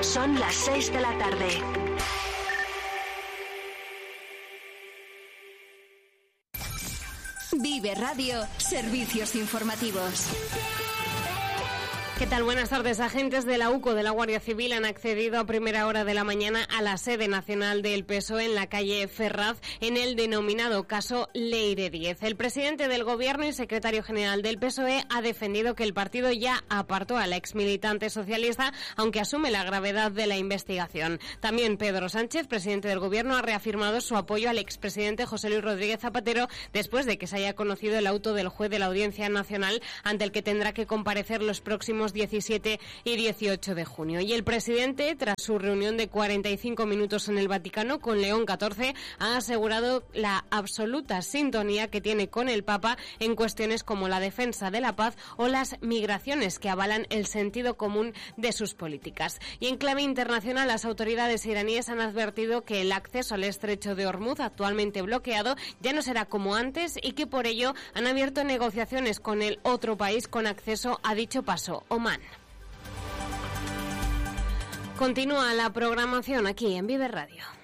Son las 6 de la tarde. Vive Radio, servicios informativos. ¿Qué tal? Buenas tardes. Agentes de la UCO de la Guardia Civil han accedido a primera hora de la mañana a la sede nacional del PSOE en la calle Ferraz, en el denominado caso Leire 10. El presidente del Gobierno y secretario general del PSOE ha defendido que el partido ya apartó a la exmilitante socialista, aunque asume la gravedad de la investigación. También Pedro Sánchez, presidente del Gobierno, ha reafirmado su apoyo al expresidente José Luis Rodríguez Zapatero después de que se haya conocido el auto del juez de la Audiencia Nacional ante el que tendrá que comparecer los próximos 17 y 18 de junio. Y el presidente, tras su reunión de 45 minutos en el Vaticano con León XIV, ha asegurado la absoluta sintonía que tiene con el Papa en cuestiones como la defensa de la paz o las migraciones, que avalan el sentido común de sus políticas. Y en clave internacional, las autoridades iraníes han advertido que el acceso al estrecho de Hormuz, actualmente bloqueado, ya no será como antes y que por ello han abierto negociaciones con el otro país con acceso a dicho paso, Omán. Continúa la programación aquí en Vive Radio.